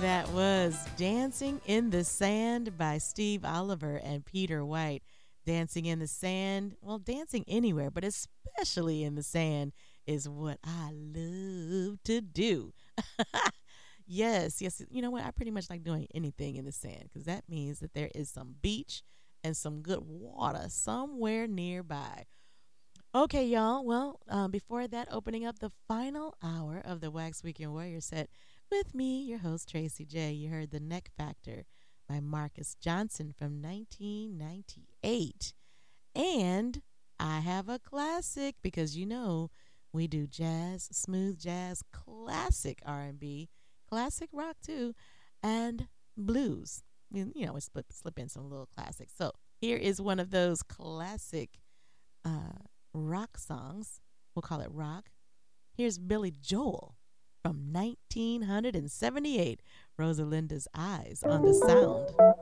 That was Dancing in the Sand by Steve Oliver and Peter White. Dancing in the sand, well, dancing anywhere, but especially in the sand is what I love to do. Yes, yes. You know what? I pretty much like doing anything in the sand because that means that there is some beach and some good water somewhere nearby. Okay, y'all. Well, before that, opening up the final hour of the Wax Weekend Warrior set with me, your host, Tracy J. You heard The Neck Factor by Marcus Johnson from 1998. And I have a classic because you know we do jazz, smooth jazz, classic R&B, classic rock too, and blues. You know, we slip in some little classics. So here is one of those classic uh, rock songs. We'll call it rock. Here's Billy Joel from 1978, Rosalinda's Eyes on the Sound.